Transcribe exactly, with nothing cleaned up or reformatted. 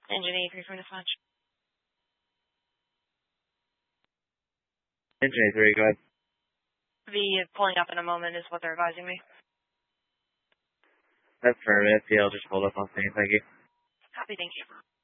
Engine eighty-three from dispatch. Engine eighty-three, go ahead. The pulling up in a moment is what they're advising me. That's affirmative. Yeah, I'll just hold up on scene. Thank you. Copy, thank you.